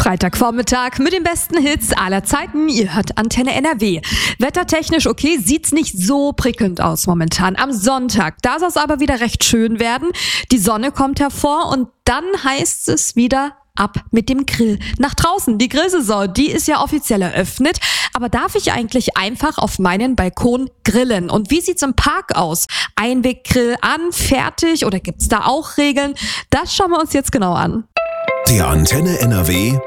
Freitagvormittag mit den besten Hits aller Zeiten. Ihr hört Antenne NRW. Wettertechnisch okay, sieht's nicht so prickelnd aus momentan. Am Sonntag, da soll es aber wieder recht schön werden. Die Sonne kommt hervor und dann heißt es wieder ab mit dem Grill. Nach draußen, die Grillsaison, die ist ja offiziell eröffnet. Aber darf ich eigentlich einfach auf meinen Balkon grillen? Und wie sieht's im Park aus? Einweggrill an, fertig oder gibt's da auch Regeln? Das schauen wir uns jetzt genau an. Der Antenne NRW